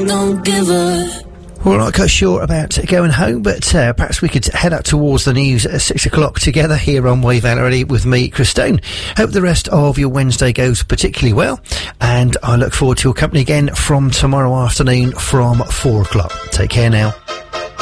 don't give a... Well, I'm not quite sure about going home, but perhaps we could head out towards the news at 6 o'clock together here on Wave Valerie with me, Chris Stone. Hope the rest of your Wednesday goes particularly well, and I look forward to your company again from tomorrow afternoon from 4 o'clock. Take care now.